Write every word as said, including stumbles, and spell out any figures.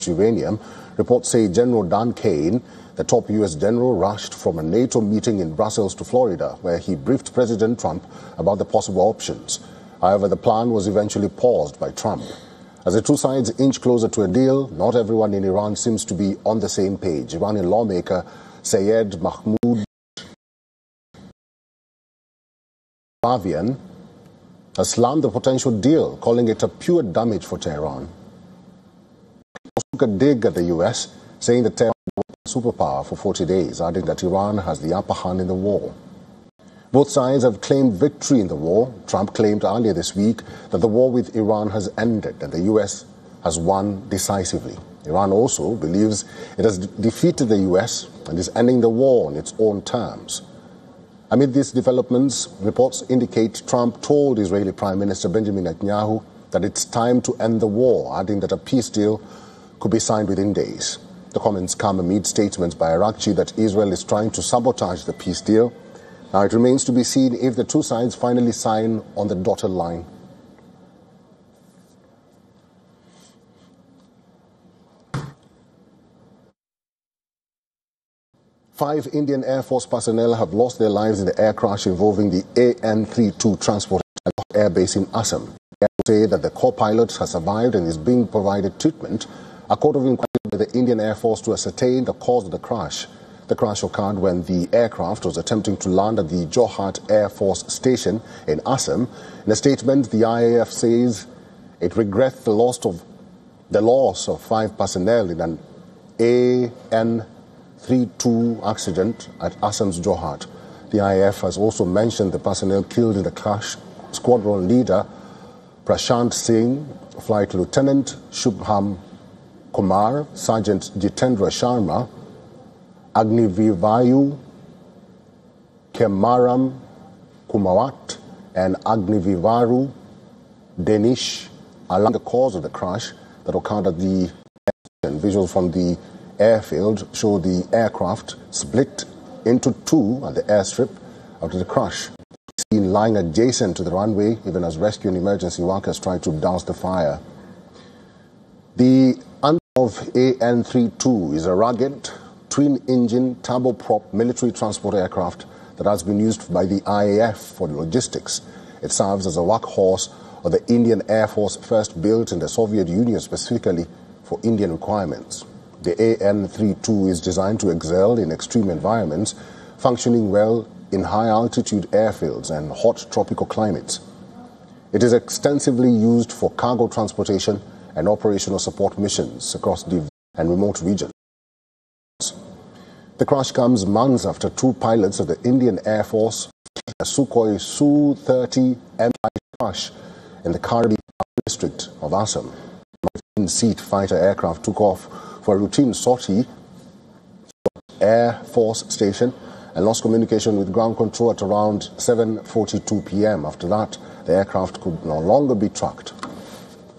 uranium. Reports say General Dan Kane, the top U S general, rushed from a NATO meeting in Brussels to Florida, where he briefed President Trump about the possible options. However, the plan was eventually paused by Trump. As the two sides inch closer to a deal, not everyone in Iran seems to be on the same page. Iranian lawmaker Sayed Mahmoud Bavian has slammed the potential deal, calling it a pure damage for Tehran. He took a dig at the U S, saying that Tehran was a superpower for forty days, adding that Iran has the upper hand in the war. Both sides have claimed victory in the war. Trump claimed earlier this week that the war with Iran has ended and the U S has won decisively. Iran also believes it has defeated the U S and is ending the war on its own terms. Amid these developments, reports indicate Trump told Israeli Prime Minister Benjamin Netanyahu that it's time to end the war, adding that a peace deal could be signed within days. The comments come amid statements by Arakchi that Israel is trying to sabotage the peace deal. Now, it remains to be seen if the two sides finally sign on the dotted line. Five Indian Air Force personnel have lost their lives in the air crash involving the A N thirty-two transport air base in Assam. They say that the co-pilot has survived and is being provided treatment. A court of inquiry by the Indian Air Force to ascertain the cause of the crash. The crash occurred when the aircraft was attempting to land at the Jorhat Air Force Station in Assam. In a statement, the I A F says it regrets the loss of the loss of five personnel in an A N thirty-two accident at Assam's Jorhat. The I A F has also mentioned the personnel killed in the crash: squadron leader Prashant Singh, Flight Lieutenant Shubham Kumar, Sergeant Jitendra Sharma, Agnivivayu Kemaram Kumawat, and Agnivivaru Denish. Along the cause of the crash that occurred at the airfield, visuals from the airfield show the aircraft split into two at the airstrip after the crash. Seen lying adjacent to the runway, even as rescue and emergency workers try to douse the fire. The engine of A N thirty-two is a rugged, twin-engine, turboprop military transport aircraft that has been used by the I A F for logistics. It serves as a workhorse of the Indian Air Force, first built in the Soviet Union specifically for Indian requirements. The A N thirty-two is designed to excel in extreme environments, functioning well in high-altitude airfields and hot tropical climates. It is extensively used for cargo transportation and operational support missions across the and remote regions. The crash comes months after two pilots of the Indian Air Force, a Sukhoi S U thirty M I crash in the Karbi district of Assam. A fifteen-seat fighter aircraft took off for a routine sortie from Air Force Station and lost communication with ground control at around seven forty-two p m After that, the aircraft could no longer be tracked.